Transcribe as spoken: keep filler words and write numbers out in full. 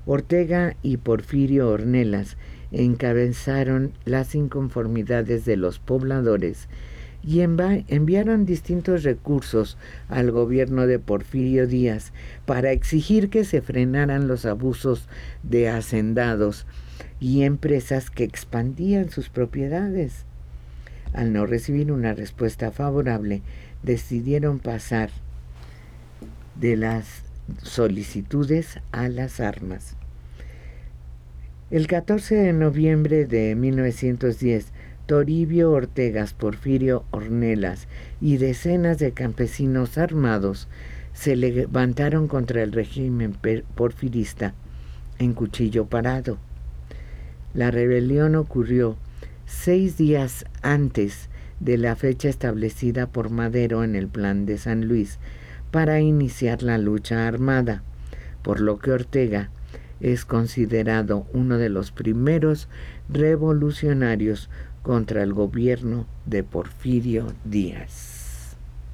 Ortega y Porfirio Ornelas encabezaron las inconformidades de los pobladores y enviaron distintos recursos al gobierno de Porfirio Díaz para exigir que se frenaran los abusos de hacendados y empresas que expandían sus propiedades. Al no recibir una respuesta favorable, decidieron pasar de las solicitudes a las armas. El catorce de noviembre de mil novecientos diez, Toribio Ortegas, Porfirio Ornelas y decenas de campesinos armados se levantaron contra el régimen porfirista en Cuchillo Parado. La rebelión ocurrió seis días antes de la fecha establecida por Madero en el Plan de San Luis para iniciar la lucha armada, por lo que Ortega es considerado uno de los primeros revolucionarios contra el gobierno de Porfirio Díaz.